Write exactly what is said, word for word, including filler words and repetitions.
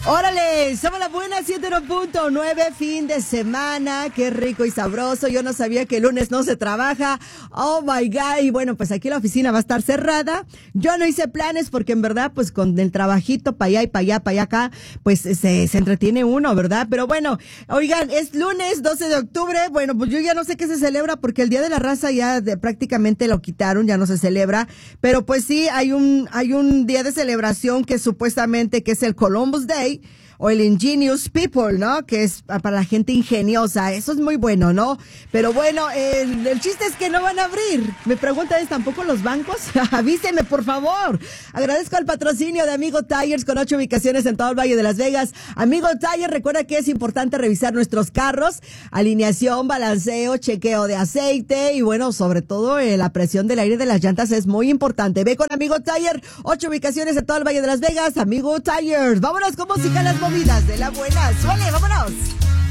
Órale, somos la buena ciento uno punto nueve, fin de semana, qué rico y sabroso. Yo no sabía que el lunes no se trabaja. Oh my God. Y bueno, pues aquí la oficina va a estar cerrada. Yo no hice planes porque en verdad, pues con el trabajito para allá y para allá, para allá acá, pues se, se entretiene uno, ¿verdad? Pero bueno, oigan, es lunes doce de octubre. Bueno, pues yo ya no sé qué se celebra porque el Día de la Raza ya de, prácticamente lo quitaron, ya no se celebra. Pero pues sí, hay un, hay un día de celebración que supuestamente que es el Columbus Day, o el Ingenious People, ¿no? Que es para la gente ingeniosa. Eso es muy bueno, ¿no? Pero bueno, el, el chiste es que no van a abrir. Me preguntan, ¿es tampoco los bancos? Avíseme, por favor. Agradezco el patrocinio de Amigo Tires con ocho ubicaciones en todo el Valle de Las Vegas. Amigo Tires, recuerda que es importante revisar nuestros carros. Alineación, balanceo, chequeo de aceite y bueno, sobre todo eh, la presión del aire de las llantas es muy importante. Ve con Amigo Tires, ocho ubicaciones en todo el Valle de Las Vegas. Amigo Tires. Vámonos con música en las movidas de la buena. Suele, vámonos.